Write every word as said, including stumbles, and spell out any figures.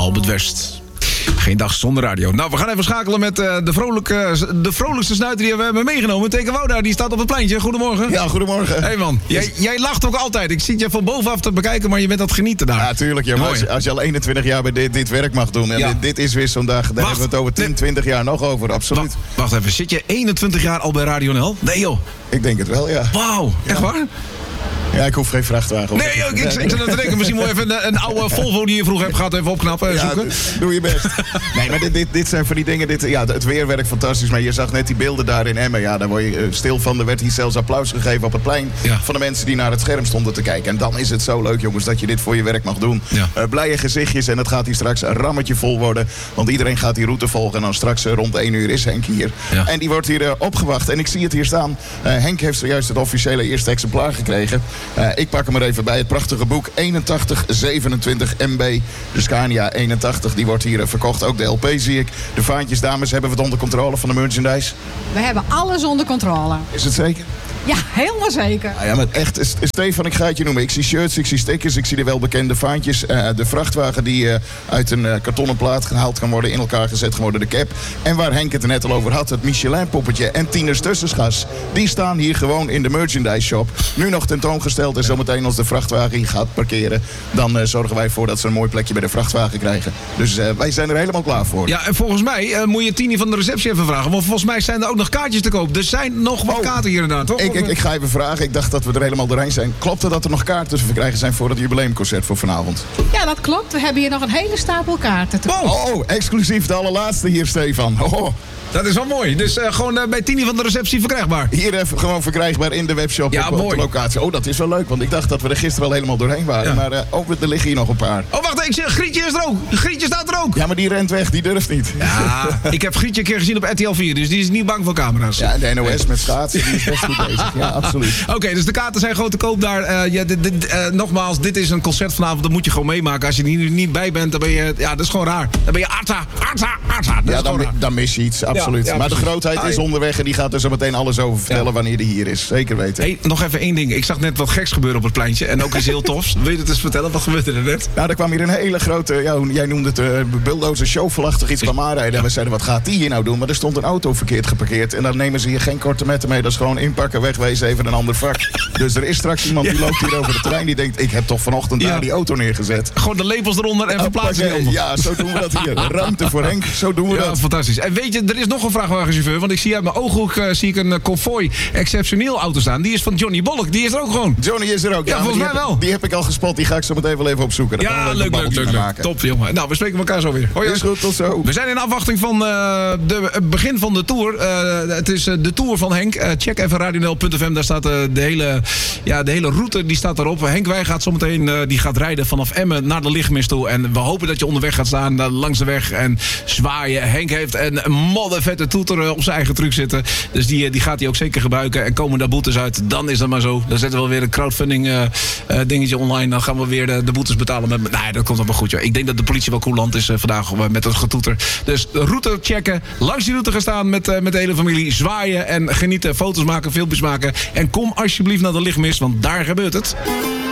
Albert West. Geen dag zonder radio. Nou, we gaan even schakelen met uh, de, vrolijke, de vrolijkste snuiter die we hebben meegenomen. Teken Wouda, die staat op het pleintje. Goedemorgen. Ja, goedemorgen. Hé hey man, jij, jij lacht ook altijd. Ik zie je van bovenaf te bekijken, maar je bent aan het genieten daar. Ja, tuurlijk. Ja, als, als je al eenentwintig jaar bij dit, dit werk mag doen. En ja. dit, dit is weer zo'n dag. Daar wacht, hebben we het over tien, twintig jaar nog over. Absoluut. Wacht, wacht even. Zit je eenentwintig jaar al bij Radio N L? Nee joh. Ik denk het wel, ja. Wauw, echt ja. waar? Ja, ik hoef geen vrachtwagen. Nee, ik, ik, ik zat aan te denken. Misschien moet je even een, een oude Volvo die je vroeger hebt gehad even opknappen en ja, zoeken. D- doe je best. Nee, maar dit, dit, dit zijn van die dingen. Dit, ja, het weer werkt fantastisch. Maar je zag net die beelden daar in Emmen. Ja, daar word je stil van. Er werd hier zelfs applaus gegeven op het plein. Ja. Van de mensen die naar het scherm stonden te kijken. En dan is het zo leuk, jongens, dat je dit voor je werk mag doen. Ja. Uh, blije gezichtjes. En het gaat hier straks een rammetje vol worden. Want iedereen gaat die route volgen. En dan straks uh, rond één uur is Henk hier. Ja. En die wordt hier uh, opgewacht. En ik zie het hier staan. Uh, Henk heeft zojuist het officiële eerste exemplaar gekregen. Uh, ik pak hem er even bij. Het prachtige boek eenentachtig zevenentwintig M B. De Scania eenentachtig. Die wordt hier verkocht. Ook de L P zie ik. De vaantjes, dames, hebben we het onder controle van de merchandise? We hebben alles onder controle. Is het zeker? Ja, helemaal zeker. Ah ja, maar echt, Stefan, ik ga het je noemen. Ik zie shirts, ik zie stickers, ik zie de welbekende vaantjes. Uh, de vrachtwagen die uh, uit een uh, kartonnen plaat gehaald kan worden, in elkaar gezet kan worden, de cap. En waar Henk het er net al over had, het Michelin-poppetje en Tieners Tussenschas. Die staan hier gewoon in de merchandise shop. Nu nog tentoongesteld en zometeen als de vrachtwagen hier gaat parkeren, dan uh, zorgen wij ervoor dat ze een mooi plekje bij de vrachtwagen krijgen. Dus uh, wij zijn er helemaal klaar voor. Ja, en volgens mij uh, moet je Tini van de receptie even vragen. Want volgens mij zijn er ook nog kaartjes te koop. Er zijn nog wat oh, kaarten hier inderdaad, toch? Ik, ik, ik ga even vragen. Ik dacht dat we er helemaal doorheen zijn. Klopt het dat er nog kaarten te verkrijgen zijn voor het jubileumconcert voor vanavond? Ja, dat klopt. We hebben hier nog een hele stapel kaarten te koop. Oh, oh, exclusief de allerlaatste hier, Stefan. Oh. Dat is wel mooi. Dus uh, gewoon uh, bij Tini van de receptie verkrijgbaar. Hier even gewoon verkrijgbaar in de webshop ja, op, op de locatie. Oh, dat is wel leuk, want ik dacht dat we er gisteren al helemaal doorheen waren. Ja. Maar uh, ook, er liggen hier nog een paar. Oh, wacht, ik zeg, Grietje is er ook. Grietje staat er ook. Ja, maar die rent weg, die durft niet. Ja, ik heb Grietje een keer gezien op R T L vier, dus die is niet bang voor camera's. Ja, en de N O S nee. met schaatsen, die is best goed bezig. Ja, absoluut. Oké, okay, dus de kaarten zijn gewoon te koop daar. Uh, ja, d- d- uh, nogmaals, dit is een concert vanavond, dat moet je gewoon meemaken. Als je er niet, niet bij bent, dan ben je, ja, dat is gewoon raar. Dan ben je Arta, Arta, Arta. Dat ja, is dan, raar. dan mis je iets, absoluut. Ja, ja, maar de grootheid is onderweg en die gaat er zo meteen alles over vertellen ja. wanneer die hier is. Zeker weten. Hey, nog even één ding. Ik zag net wat geks gebeuren op het pleintje. En ook iets heel tofs. Wil je het eens vertellen? Wat gebeurde er net? Nou, er kwam hier een hele grote, ja, jij noemde het uh, bulldozer showvlachtig iets kwam aanrijden. En we zeiden, wat gaat die hier nou doen? Maar er stond een auto verkeerd geparkeerd. En dan nemen ze hier geen korte metten mee. Dat is gewoon inpakken, wegwezen, even een ander vak. Dus er is straks iemand die ja. loopt hier over de trein. Die denkt, ik heb toch vanochtend ja. daar die auto neergezet. Gewoon de lepels eronder en verplaatsen die onder. Ja, zo doen we dat hier. Ruimte voor Henk, zo doen we ja, dat. Fantastisch. En weet je, er is nog een vrachtwagenchauffeur. Want ik zie uit mijn ooghoek uh, zie ik een uh, Convoy exceptioneel auto staan. Die is van Johnny Bolk. Die is er ook gewoon. Johnny is er ook. Ja, ja volgens mij heb, wel. Die heb ik al gespot. Die ga ik zo meteen wel even opzoeken. Dat ja, leuk, leuk, leuk. leuk. Top, jongen. Nou, we spreken elkaar zo weer. Hoi, is goed, tot zo. We zijn in afwachting van uh, de, het begin van de tour. Uh, het is uh, de tour van Henk. Uh, check even radio n l punt f m. Daar staat uh, de, hele, ja, de hele route die staat daarop. Henk Wij gaat zometeen uh, die gaat rijden vanaf Emmen naar de lichtmis toe. En we hopen dat je onderweg gaat staan uh, langs de weg en zwaaien. Henk heeft een moddervette toeter uh, op zijn eigen truck zitten. Dus die, die gaat hij ook zeker gebruiken. En komen daar boetes uit, dan is dat maar zo. Dan zetten we wel weer een crowdfunding uh, uh, dingetje online. Dan gaan we weer de, de boetes betalen. Met, nee, dat komt allemaal goed. Joh. Ik denk dat de politie wel coulant is uh, vandaag uh, met het getoeter. Dus de route checken. Langs die route gaan staan met, uh, met de hele familie. Zwaaien en genieten. Foto's maken, filmpjes maken. En kom alsjeblieft naar de lichtmis, want daar gebeurt het.